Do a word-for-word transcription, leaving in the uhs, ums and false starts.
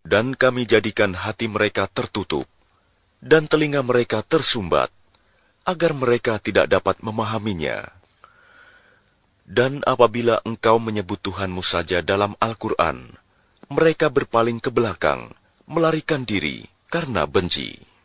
Dan kami jadikan hati mereka tertutup, dan telinga mereka tersumbat, agar mereka tidak dapat memahaminya. Dan apabila engkau menyebut Tuhanmu saja dalam Al-Quran, mereka berpaling ke belakang, melarikan diri karena benci.